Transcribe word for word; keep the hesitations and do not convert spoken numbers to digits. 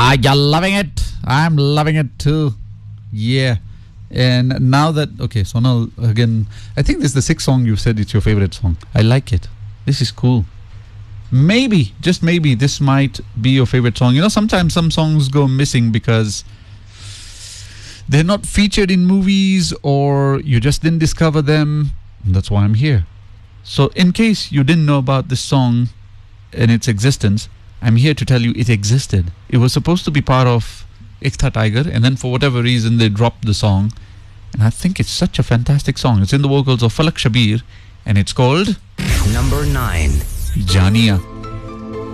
Are you loving it? I'm loving it too. Yeah. And now that, okay, so now again, I think this is the sixth song you've said it's your favorite song. I like it. This is cool. Maybe, just maybe, this might be your favorite song. You know, sometimes some songs go missing because they're not featured in movies or you just didn't discover them. That's why I'm here. So in case you didn't know about this song and its existence, I'm here to tell you it existed. It was supposed to be part of Ek Tha Tiger, and then for whatever reason they dropped the song. And I think it's such a fantastic song. It's in the vocals of Falak Shabir and it's called Number nine. Jania.